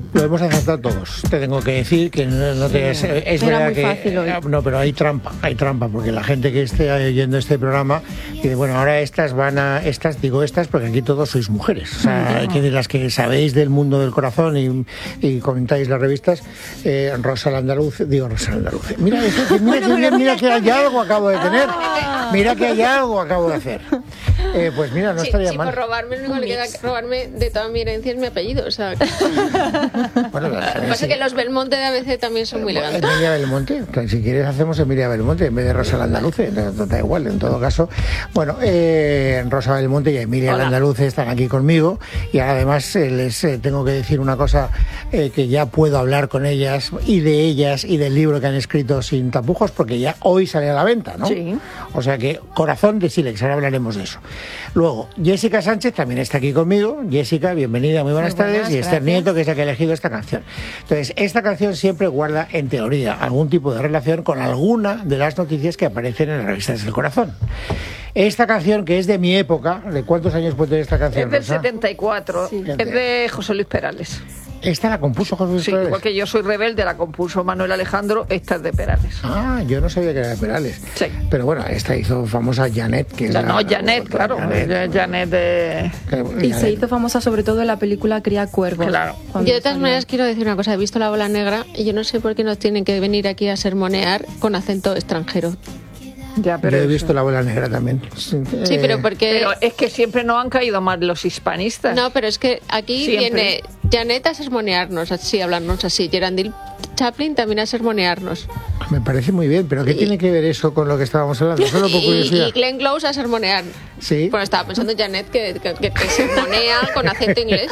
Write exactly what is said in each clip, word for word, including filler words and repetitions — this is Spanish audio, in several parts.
Lo hemos acertado todos. Te tengo que decir que no, no te es, es Era verdad muy que fácil hoy. no, pero hay trampa, hay trampa porque la gente que esté oyendo este programa dice, bueno, ahora estas van a estas, digo estas porque aquí todos sois mujeres, o sea, hay que de las que sabéis del mundo del corazón y, y comentáis las revistas. eh, Rosa Andaluz, digo Rosa Andaluz. Mira, eso, que, mira, que, mira, mira que hay algo acabo de tener. Mira que hay algo acabo de hacer. Eh, pues mira, no Sí, estaría sí, mal. por robarme, lo único que le queda robarme de toda mi herencia es mi apellido. O sea, Bueno, lo que pasa es que los Belmonte de A B C también son muy elegantes. Emilia Belmonte, si quieres hacemos Emilia Belmonte en vez de Rosa Andaluce, da, da igual, en todo caso. Bueno, eh, Rosa Belmonte y Emilia Andaluce están aquí conmigo y además eh, les eh, tengo que decir una cosa, eh, que ya puedo hablar con ellas y de ellas y del libro que han escrito sin tapujos porque ya hoy sale a la venta, ¿no? Sí. O sea que Corazón de Sílex, ahora hablaremos de eso. Luego, Jessica Sánchez también está aquí conmigo. Jessica, bienvenida, muy buenas, Muy buenas, tardes. Y Esther gracias. Nieto, que es la que ha elegido esta canción. Entonces, esta canción siempre guarda, en teoría, algún tipo de relación con alguna de las noticias que aparecen en las revistas del corazón. Esta canción, que es de mi época, ¿de cuántos años puede tener esta canción? Es del Rosa? setenta y cuatro, Sí. es de José Luis Perales. Esta la compuso José Luis Sí, Perales. igual que Yo soy rebelde, la compuso Manuel Alejandro, esta es de Perales. Ah, yo no sabía que era de Perales. Sí. Pero bueno, esta hizo famosa Janet, que es Ya, la- no, Janet, claro, Janet. Janet de... Que- Y Janet. se hizo famosa sobre todo en la película Cría Cuervos. Claro. Cuando Yo de todas salió. maneras quiero decir una cosa, he visto La Bola Negra y yo no sé por qué nos tienen que venir aquí a sermonear con acento extranjero. Ya, pero Yo he eso. visto La Bola Negra también. Sí, Eh, pero porque... Pero es que siempre no han caído mal los hispanistas. No, pero es que aquí Siempre. viene Janet a sermonearnos, así, a hablarnos así. Geraldine Chaplin también a sermonearnos. Me parece muy bien, pero ¿qué Y- tiene que ver eso con lo que estábamos hablando? Solo por Y, curiosidad. y Glenn Close a sermonear. Sí. Bueno, estaba pensando en Janet que, que, que te sermonea con acento inglés.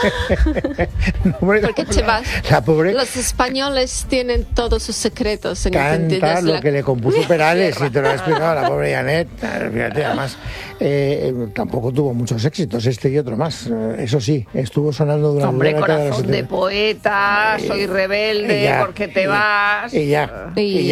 No, hombre, ¿Por qué te vas? La pobre Los españoles tienen todos sus secretos. En canta entendidas lo la- que le compuso Perales, y te lo ha explicado la pobre Janet. Fíjate, además, eh, tampoco tuvo muchos éxitos, este y otro más. Eh, Eso sí, estuvo sonando durante Hombre, la década de los corazón de setenta. poeta, soy rebelde, Y ya, porque te y- vas. Y ya. Y- y